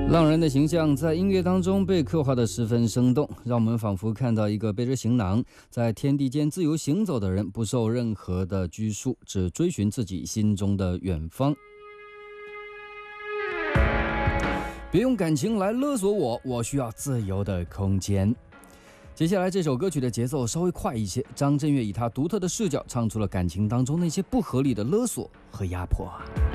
浪人的形象在音乐当中被刻画得十分生动，让我们仿佛看到一个背着行囊在天地间自由行走的人，不受任何的拘束，只追寻自己心中的远方。别用感情来勒索我，我需要自由的空间。接下来这首歌曲的节奏稍微快一些，张震岳以他独特的视角唱出了感情当中那些不合理的勒索和压迫。